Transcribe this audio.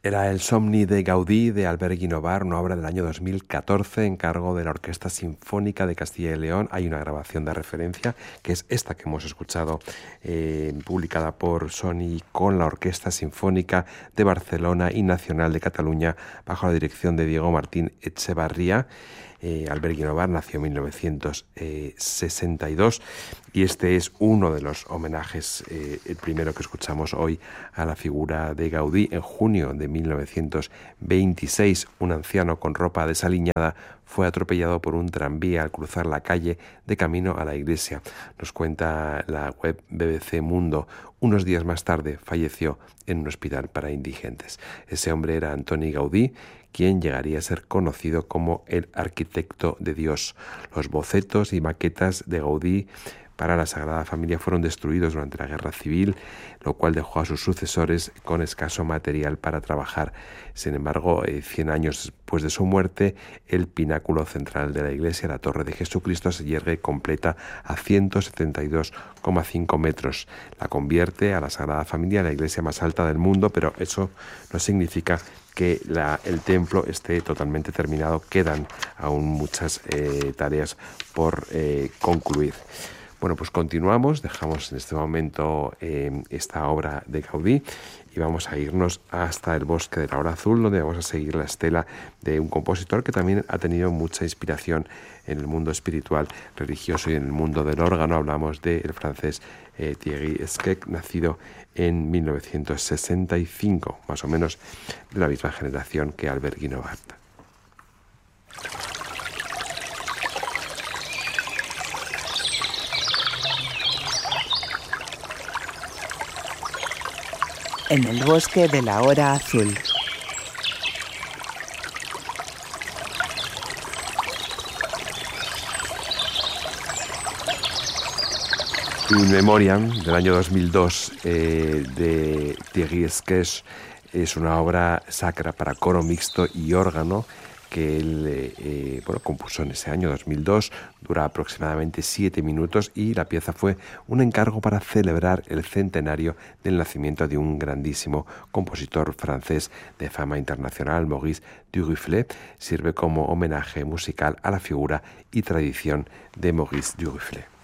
Era el Somni de Gaudí de Albert Guinovart, una obra del año 2014 en cargo de la Orquesta Sinfónica de Castilla y León. Hay una grabación de referencia que es esta que hemos escuchado, publicada por Sony con la Orquesta Sinfónica de Barcelona y Nacional de Cataluña bajo la dirección de Diego Martín Echevarría. Albert Guinovart nació en 1962 y este es uno de los homenajes, el primero que escuchamos hoy, a la figura de Gaudí. En junio de 1926, un anciano con ropa desaliñada fue atropellado por un tranvía al cruzar la calle de camino a la iglesia. Nos cuenta la web BBC Mundo. Unos días más tarde falleció en un hospital para indigentes. Ese hombre era Antoni Gaudí, quien llegaría a ser conocido como el arquitecto de Dios. Los bocetos y maquetas de Gaudí para la Sagrada Familia fueron destruidos durante la Guerra Civil, lo cual dejó a sus sucesores con escaso material para trabajar. Sin embargo, 100 años después de su muerte, el pináculo central de la iglesia, la Torre de Jesucristo, se yergue completa a 172,5 metros. La convierte a la Sagrada Familia en la iglesia más alta del mundo, pero eso no significa que el templo esté totalmente terminado. Quedan aún muchas tareas por concluir. Bueno, pues continuamos, dejamos en este momento esta obra de Gaudí y vamos a irnos hasta el Bosque de la Hora Azul, donde vamos a seguir la estela de un compositor que también ha tenido mucha inspiración en el mundo espiritual, religioso y en el mundo del órgano. Hablamos del francés Thierry Esquec, nacido en 1965, más o menos de la misma generación que Albert Guinovart. En el Bosque de la Hora Azul. In Memoriam, del año 2002, de Thierry Esquec, es una obra sacra para coro mixto y órgano que él compuso en ese año 2002, dura aproximadamente 7 minutos y la pieza fue un encargo para celebrar el centenario del nacimiento de un grandísimo compositor francés de fama internacional, Maurice Duruflé. Sirve como homenaje musical a la figura y tradición de Maurice Duruflé.